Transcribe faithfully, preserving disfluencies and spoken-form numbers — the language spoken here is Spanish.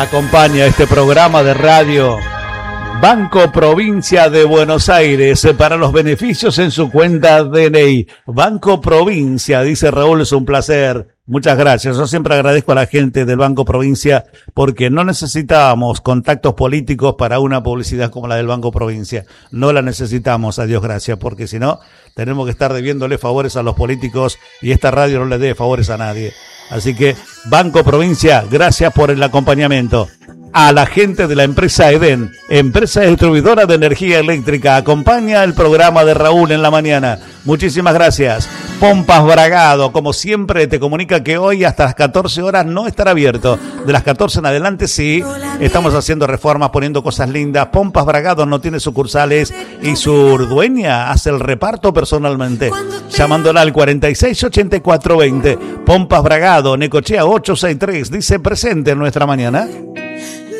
Acompaña este programa de radio Banco Provincia de Buenos Aires para los beneficios en su cuenta D N I. Banco Provincia, dice Raúl, es un placer. Muchas gracias. Yo siempre agradezco a la gente del Banco Provincia porque no necesitábamos contactos políticos para una publicidad como la del Banco Provincia. No la necesitamos, a Dios gracias, porque si no, tenemos que estar debiéndole favores a los políticos y esta radio no le debe favores a nadie. Así que, Banco Provincia, gracias por el acompañamiento. A la gente de la empresa Eden, empresa distribuidora de energía eléctrica, acompaña el programa de Raúl en la mañana. Muchísimas gracias. Pompas Bragado, como siempre, te comunica que hoy hasta las catorce horas no estará abierto. De las catorce en adelante sí, estamos haciendo reformas, poniendo cosas lindas. Pompas Bragado no tiene sucursales y su dueña hace el reparto personalmente. Llamándola al cuarenta y seis ochenta y cuatro veinte. Pompas Bragado, Necochea ocho sesenta y tres, dice presente en nuestra mañana.